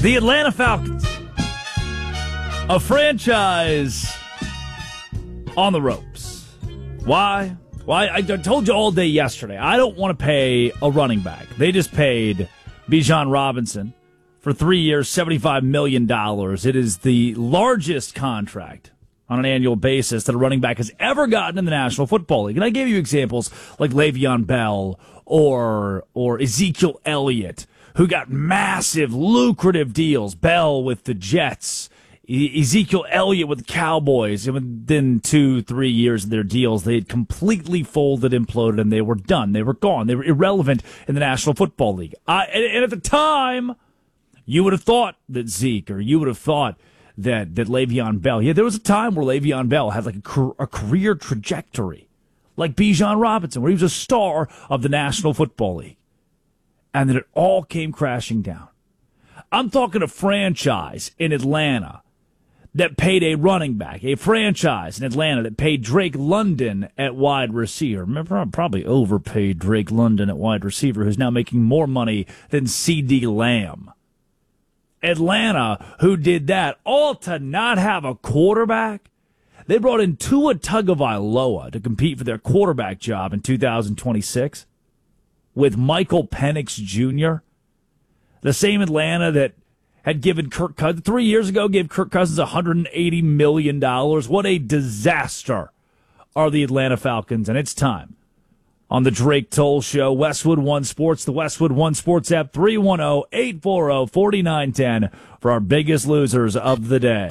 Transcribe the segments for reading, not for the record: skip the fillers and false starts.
The Atlanta Falcons, a franchise on the ropes. Why? Why? I told you all day yesterday, I don't want to pay a running back. They just paid Bijan Robinson for 3 years, $75 million. It is the largest contract on an annual basis that a running back has ever gotten in the National Football League. And I gave you examples like Le'Veon Bell or Ezekiel Elliott, who got massive, lucrative deals. Bell with the Jets, Ezekiel Elliott with the Cowboys. And within 2-3 years of their deals, they had completely folded, imploded, and they were done. They were gone. They were irrelevant in the National Football League. And at the time, you would have thought that Zeke, or you would have thought that Le'Veon Bell. Yeah, there was a time where Le'Veon Bell had like a career trajectory, like Bijan Robinson, where he was a star of the National Football League. And then it all came crashing down. I'm talking a franchise in Atlanta that paid a running back, a franchise in Atlanta that paid Drake London at wide receiver. Remember, I probably overpaid Drake London at wide receiver, who's now making more money than C.D. Lamb. Atlanta, who did that, all to not have a quarterback. They brought in Tua Tagovailoa to compete for their quarterback job in 2026 with Michael Penix Jr., the same Atlanta that had given Kirk Cousins 3 years ago, gave Kirk Cousins $180 million. What a disaster are the Atlanta Falcons, and it's time. On the Drake Toll Show, Westwood One Sports, the Westwood One Sports app, 310-840-4910 for our biggest losers of the day.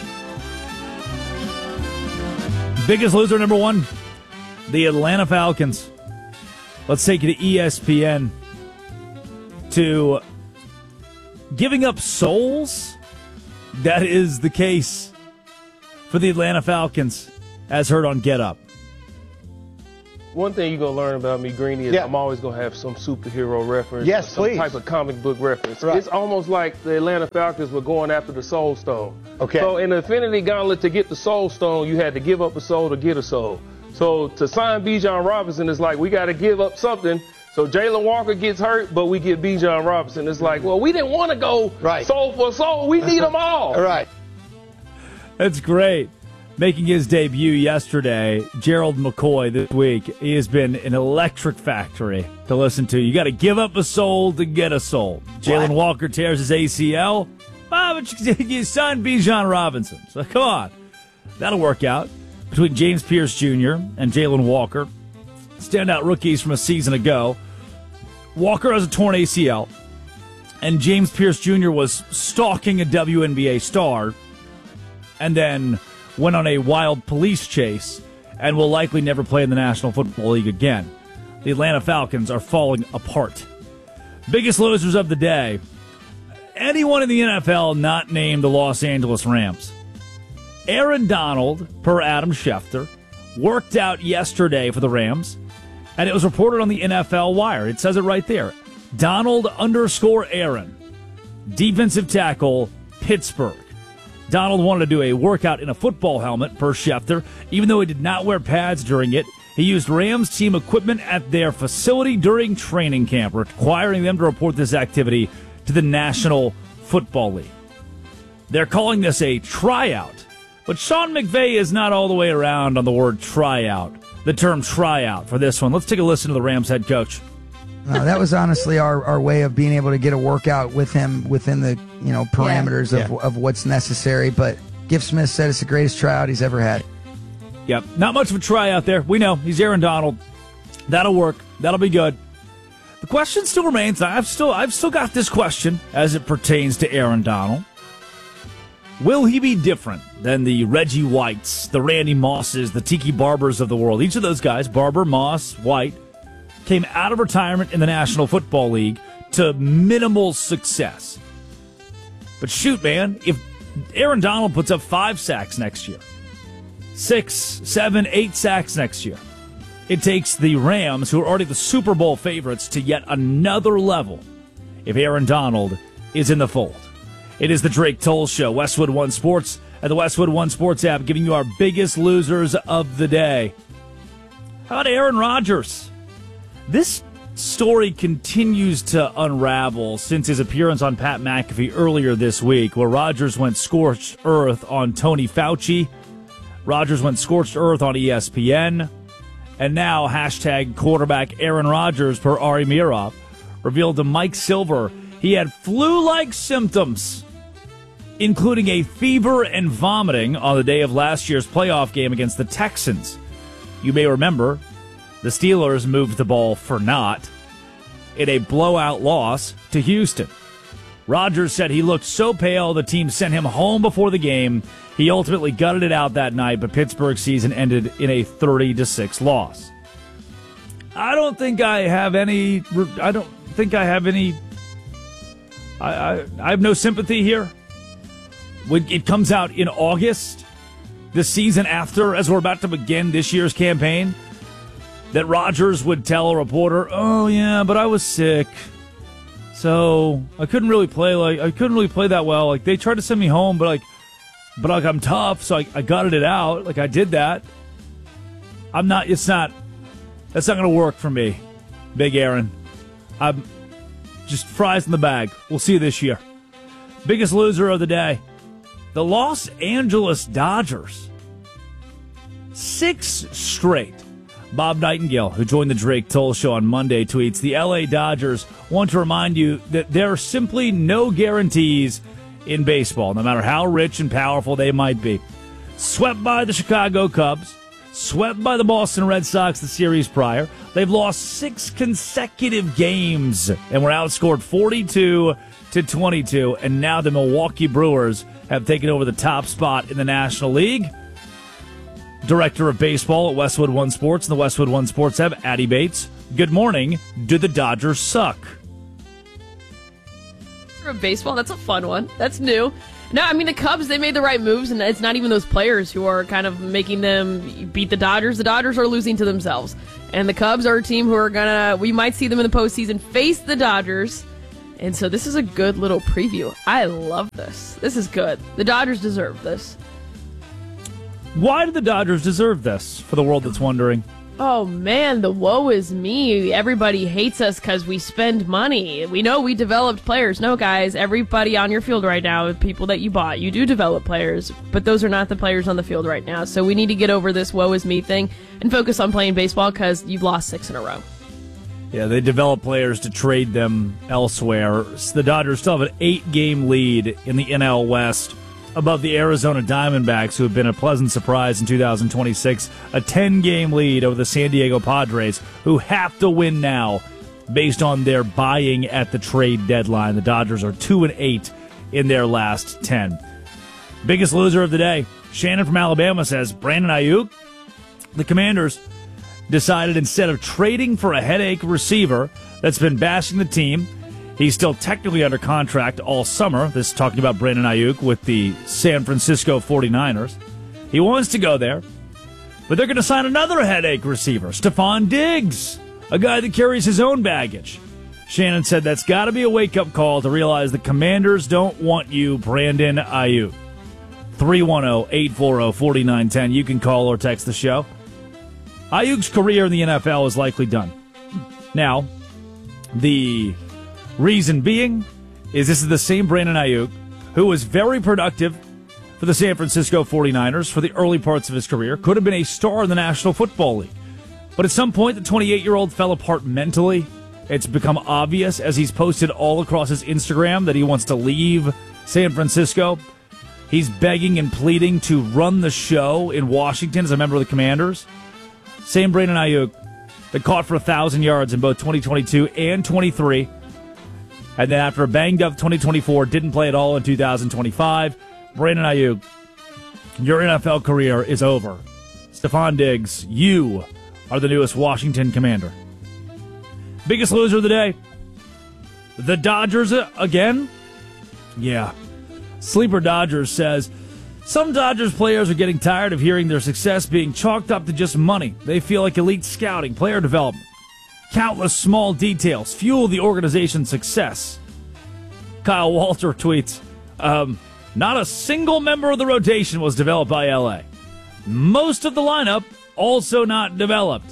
Biggest loser number one, the Atlanta Falcons. Let's take you to ESPN. To giving up souls, that is the case for the Atlanta Falcons, as heard on Get Up. One thing you're going to learn about me, Greeny, is I'm always going to have some superhero reference. Yes, some please. type of comic book reference. Right. It's almost like the Atlanta Falcons were going after the Soul Stone. Okay. So in the Infinity Gauntlet, to get the Soul Stone, you had to give up a soul to get a soul. So to sign Bijan Robinson, it's like we got to give up something. So Jalen Walker gets hurt, but we get Bijan Robinson. It's like, well, we didn't want to go soul for soul. We need them all. Right. That's great. Making his debut yesterday, Gerald McCoy this week. He has been an electric factory to listen to. You got to give up a soul to get a soul. Jalen Walker tears his ACL. But you signed Bijan Robinson. So come on. That'll work out. Between James Pierce Jr. and Jalen Walker, standout rookies from a season ago. Walker has a torn ACL, and James Pierce Jr. was stalking a WNBA star and then went on a wild police chase and will likely never play in the National Football League again. The Atlanta Falcons are falling apart. Biggest losers of the day. Anyone in the NFL not named the Los Angeles Rams. Aaron Donald, per Adam Schefter, worked out yesterday for the Rams, and it was reported on the NFL Wire. It says it right there. Donald_Aaron, defensive tackle, Pittsburgh. Donald wanted to do a workout in a football helmet, per Schefter. Even though he did not wear pads during it, he used Rams team equipment at their facility during training camp, requiring them to report this activity to the National Football League. They're calling this a tryout, but Sean McVay is not all the way around on the word tryout, the term tryout for this one. Let's take a listen to the Rams head coach. That was honestly our way of being able to get a workout with him within the parameters of what's necessary. But Gift Smith said it's the greatest tryout he's ever had. Yep, not much of a tryout there. We know he's Aaron Donald. That'll work. That'll be good. The question still remains. I've still got this question as it pertains to Aaron Donald. Will he be different than the Reggie Whites, the Randy Mosses, the Tiki Barbers of the world? Each of those guys, Barber, Moss, White, came out of retirement in the National Football League to minimal success. But shoot, man, if Aaron Donald puts up 5 sacks next year, 6, 7, 8 sacks next year, it takes the Rams, who are already the Super Bowl favorites, to yet another level if Aaron Donald is in the fold. It is the Drake Toll Show, Westwood One Sports, and the Westwood One Sports app, giving you our biggest losers of the day. How about Aaron Rodgers? This story continues to unravel since his appearance on Pat McAfee earlier this week, where Rodgers went scorched earth on Tony Fauci. Rodgers went scorched earth on ESPN. And now, hashtag quarterback Aaron Rodgers, per Ari Meirov, revealed to Mike Silver he had flu-like symptoms, including a fever and vomiting on the day of last year's playoff game against the Texans. You may remember the Steelers moved the ball for naught in a blowout loss to Houston. Rodgers said he looked so pale the team sent him home before the game. He ultimately gutted it out that night, but Pittsburgh's season ended in a 30-6 loss. I have no sympathy here. When it comes out in August, the season after, as we're about to begin this year's campaign, that Rodgers would tell a reporter, "Oh yeah, but I was sick, so I couldn't really play that well. Like they tried to send me home, but I'm tough, so I gutted it out. Like I did that. That's not going to work for me, Big Aaron. I'm just fries in the bag. We'll see you this year." Biggest loser of the day. The Los Angeles Dodgers. 6 straight. Bob Nightingale, who joined the Drake Toll Show on Monday, tweets, "The LA Dodgers want to remind you that there are simply no guarantees in baseball, no matter how rich and powerful they might be. Swept by the Chicago Cubs, swept by the Boston Red Sox the series prior. They've lost 6 consecutive games and were outscored 42-22, and now the Milwaukee Brewers have taken over the top spot in the National League." Director of Baseball at Westwood One Sports and the Westwood One Sports app, Addie Bates. Good morning. Do the Dodgers suck? Of baseball, that's a fun one. That's new. No, I mean, the Cubs, they made the right moves, and it's not even those players who are kind of making them beat the Dodgers. The Dodgers are losing to themselves. And the Cubs are a team who are we might see them in the postseason face the Dodgers. And so this is a good little preview. I love this. This is good. The Dodgers deserve this. Why do the Dodgers deserve this, for the world that's wondering? Oh, man, the woe is me. Everybody hates us because we spend money. We know we developed players. No, guys, everybody on your field right now, people that you bought, you do develop players, but those are not the players on the field right now. So we need to get over this woe is me thing and focus on playing baseball because you've lost 6 in a row. Yeah, they develop players to trade them elsewhere. The Dodgers still have an 8-game lead in the NL West above the Arizona Diamondbacks, who have been a pleasant surprise in 2026. A 10-game lead over the San Diego Padres, who have to win now based on their buying at the trade deadline. The Dodgers are 2-8 in their last 10. Biggest loser of the day. Shannon from Alabama says, Brandon Ayuk, the Commanders decided instead of trading for a headache receiver that's been bashing the team, he's still technically under contract all summer. This is talking about Brandon Ayuk with the San Francisco 49ers. He wants to go there, but they're going to sign another headache receiver, Stephon Diggs, a guy that carries his own baggage. Shannon said that's got to be a wake-up call to realize the Commanders don't want you, Brandon Ayuk. 310-840-4910. You can call or text the show. Ayuk's career in the NFL is likely done. Now, the reason being is this is the same Brandon Ayuk who was very productive for the San Francisco 49ers for the early parts of his career, could have been a star in the National Football League. But at some point, the 28-year-old fell apart mentally. It's become obvious as he's posted all across his Instagram that he wants to leave San Francisco. He's begging and pleading to run the show in Washington as a member of the Commanders. Same Brandon Ayuk that caught for 1,000 yards in both 2022 and 23. And then after a banged-up 2024, didn't play at all in 2025. Brandon Ayuk, your NFL career is over. Stephon Diggs, you are the newest Washington Commander. Biggest loser of the day. The Dodgers again? Yeah. Sleeper Dodgers says, some Dodgers players are getting tired of hearing their success being chalked up to just money. They feel like elite scouting, player development, countless small details fuel the organization's success. Kyle Walter tweets, not a single member of the rotation was developed by LA. Most of the lineup also not developed.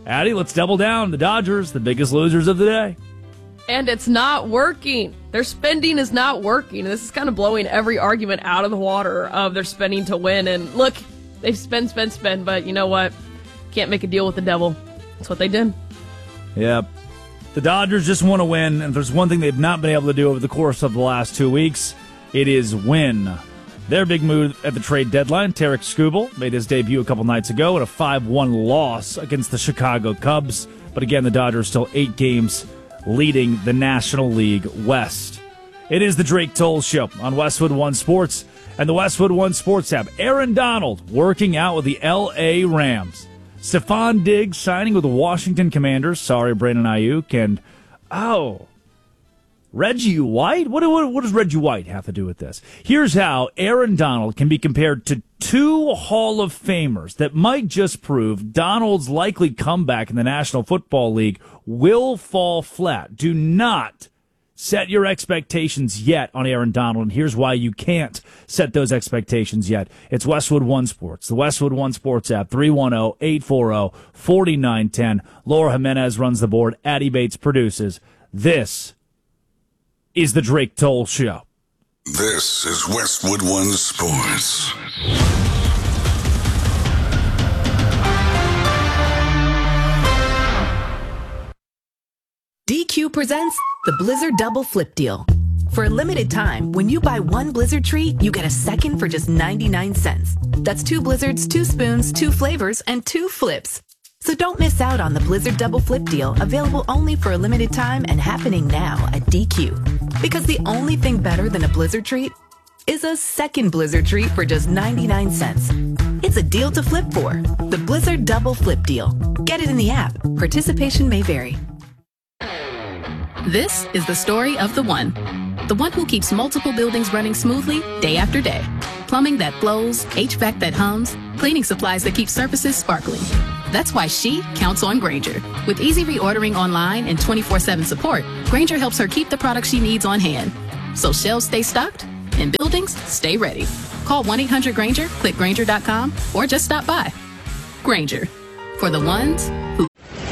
Addie, let's double down. The Dodgers, the biggest losers of the day. And it's not working. Their spending is not working. And this is kind of blowing every argument out of the water of their spending to win. And look, they spend, but you know what? Can't make a deal with the devil. That's what they did. Yep. The Dodgers just want to win, and if there's one thing they've not been able to do over the course of the last 2 weeks, it is win. Their big move at the trade deadline, Tarek Skubal made his debut a couple nights ago in a 5-1 loss against the Chicago Cubs. But again, the Dodgers still 8 games leading the National League West. It is the Drake Toll Show on Westwood One Sports and the Westwood One Sports app. Aaron Donald working out with the L.A. Rams. Stephon Diggs signing with the Washington Commanders. Sorry, Brandon Ayuk. And, Reggie White? What does Reggie White have to do with this? Here's how Aaron Donald can be compared to 2 Hall of Famers that might just prove Donald's likely comeback in the National Football League will fall flat. Do not set your expectations yet on Aaron Donald, and here's why you can't set those expectations yet. It's Westwood One Sports, the Westwood One Sports app, 310-840-4910. Laura Jimenez runs the board. Addie Bates produces. This is the Drake Toll Show. This is Westwood One Sports. DQ presents the Blizzard Double Flip Deal. For a limited time, when you buy 1 Blizzard treat, you get a second for just 99 cents. That's 2 Blizzards, 2 spoons, 2 flavors, and 2 flips. So don't miss out on the Blizzard Double Flip Deal, available only for a limited time and happening now at DQ. Because the only thing better than a Blizzard treat is a second Blizzard treat for just 99 cents. It's a deal to flip for. The Blizzard Double Flip Deal. Get it in the app. Participation may vary. This is the story of the one who keeps multiple buildings running smoothly day after day. Plumbing that flows, HVAC that hums, cleaning supplies that keep surfaces sparkling. That's why she counts on Grainger. With easy reordering online and 24/7 support, Grainger helps her keep the products she needs on hand. So shelves stay stocked and buildings stay ready. Call 1-800-GRAINGER, click Grainger.com, or just stop by. Grainger, for the ones who...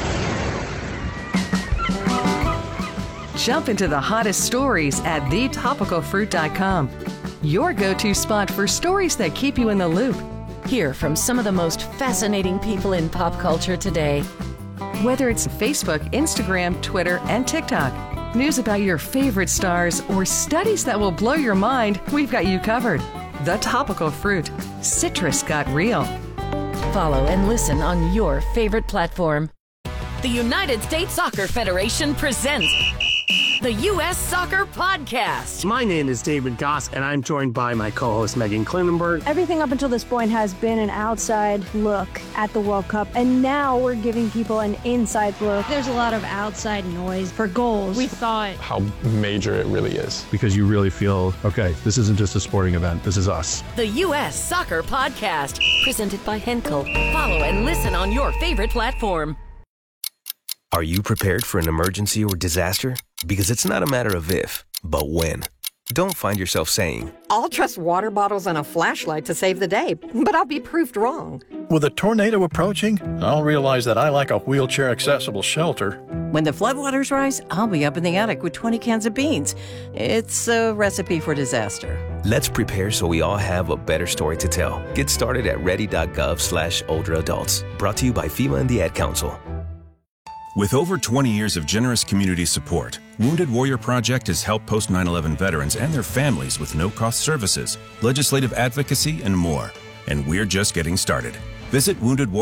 Jump into the hottest stories at thetopicalfruit.com. Your go-to spot for stories that keep you in the loop. Hear from some of the most fascinating people in pop culture today. Whether it's Facebook, Instagram, Twitter, and TikTok, news about your favorite stars, or studies that will blow your mind, we've got you covered. The Topical Fruit. Citrus got real. Follow and listen on your favorite platform. The United States Soccer Federation presents the U.S. Soccer Podcast. My name is David Goss, and I'm joined by my co-host Megan Klinenberg. Everything up until this point has been an outside look at the World Cup, and now we're giving people an inside look. There's a lot of outside noise for goals. We thought how major it really is. Because you really feel, okay, this isn't just a sporting event, this is us. The U.S. Soccer Podcast, presented by Henkel. Follow and listen on your favorite platform. Are you prepared for an emergency or disaster? Because it's not a matter of if, but when. Don't find yourself saying, I'll trust water bottles and a flashlight to save the day, but I'll be proved wrong. With a tornado approaching, I'll realize that I lack a wheelchair-accessible shelter. When the floodwaters rise, I'll be up in the attic with 20 cans of beans. It's a recipe for disaster. Let's prepare so we all have a better story to tell. Get started at ready.gov/older adults. Brought to you by FEMA and the Ad Council. With over 20 years of generous community support, Wounded Warrior Project has helped post 9/11 veterans and their families with no-cost services, legislative advocacy, and more. And we're just getting started. Visit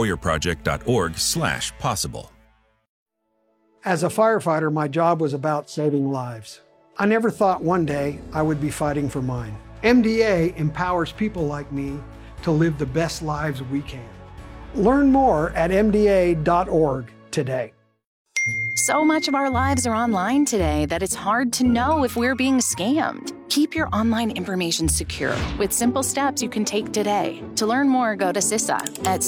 woundedwarriorproject.org/possible. As a firefighter, my job was about saving lives. I never thought one day I would be fighting for mine. MDA empowers people like me to live the best lives we can. Learn more at MDA.org today. So much of our lives are online today that it's hard to know if we're being scammed. Keep your online information secure with simple steps you can take today. To learn more, go to CISA at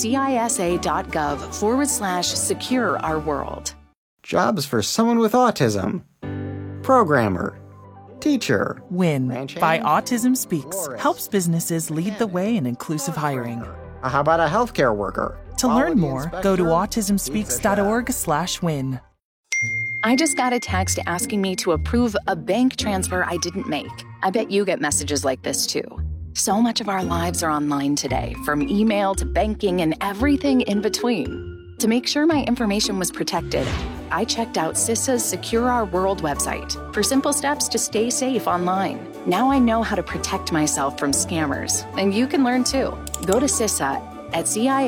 CISA.gov/secure our world. Jobs for someone with autism. Programmer. Teacher. WIN by Autism Speaks helps businesses lead the way in inclusive hiring. How about a healthcare worker? To learn more, go to autismspeaks.org/win. I just got a text asking me to approve a bank transfer I didn't make. I bet you get messages like this too. So much of our lives are online today, from email to banking and everything in between. To make sure my information was protected, I checked out CISA's Secure Our World website for simple steps to stay safe online. Now I know how to protect myself from scammers, and you can learn too. Go to CISA at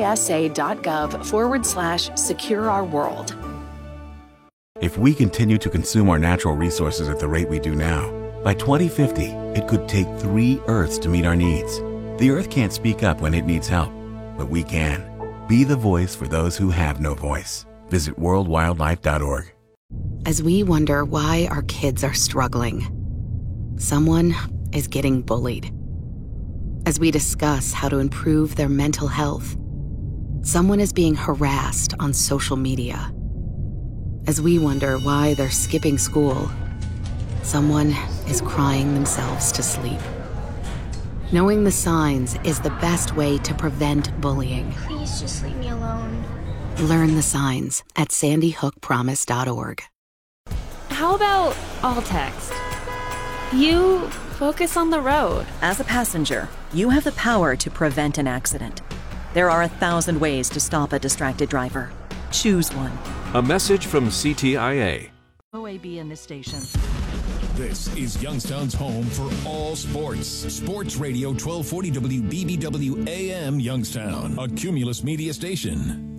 cisa.gov/secure-our-world. If we continue to consume our natural resources at the rate we do now, by 2050, it could take 3 Earths to meet our needs. The Earth can't speak up when it needs help, but we can. Be the voice for those who have no voice. Visit worldwildlife.org. As we wonder why our kids are struggling, someone is getting bullied. As we discuss how to improve their mental health, someone is being harassed on social media. As we wonder why they're skipping school, someone is crying themselves to sleep. Knowing the signs is the best way to prevent bullying. Please just leave me alone. Learn the signs at sandyhookpromise.org. How about all text? You focus on the road. As a passenger, you have the power to prevent an accident. There are 1,000 ways to stop a distracted driver. Choose one. A message from CTIA. OAB in this station. This is Youngstown's home for all sports. Sports Radio 1240 WBBW AM Youngstown, a Cumulus media station.